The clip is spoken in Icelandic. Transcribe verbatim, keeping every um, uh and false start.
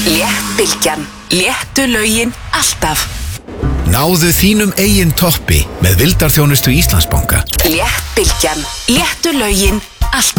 Léttbylgjan. Léttu lögin alltaf. Náðu þínum eigin toppi með vildarþjónustu Íslandsbanka. Léttbylgjan. Léttu lögin alltaf.